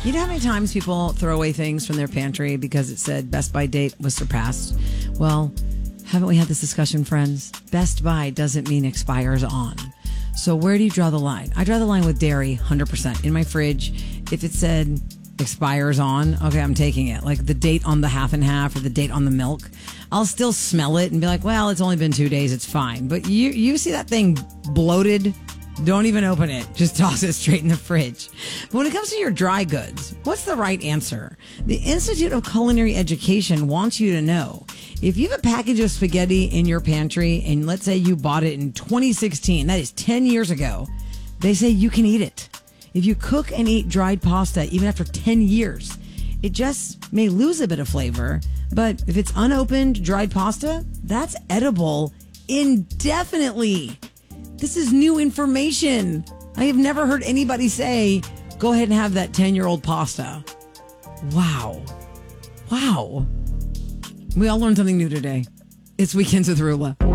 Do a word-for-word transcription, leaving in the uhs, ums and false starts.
You know how many times people throw away things from their pantry because it said Best By date was surpassed? Well, haven't we had this discussion, friends? Best By doesn't mean expires on. So where do you draw the line? I draw the line with dairy, one hundred percent. In my fridge, if it said expires on, okay, I'm taking it. Like the date on the half and half or the date on the milk, I'll still smell it and be like, well, it's only been two days, it's fine. But you you see that thing bloated, don't even open it. Just toss it straight in the fridge. But when it comes to your dry goods, what's the right answer? The Institute of Culinary Education wants you to know, if you have a package of spaghetti in your pantry and let's say you bought it in twenty sixteen, that is ten years ago, they say you can eat it. If you cook and eat dried pasta, even after ten years, it just may lose a bit of flavor. But if it's unopened dried pasta, that's edible indefinitely. This is new information. I have never heard anybody say, go ahead and have that ten-year-old pasta. Wow. Wow. We all learned something new today. It's Weekends with Rula.